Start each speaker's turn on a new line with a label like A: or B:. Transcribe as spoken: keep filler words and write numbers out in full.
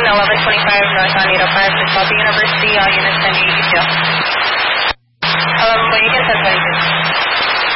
A: eleven twenty-five North on eight oh five, Miss Bobby University, all units ten eighty-two. Hello, you can send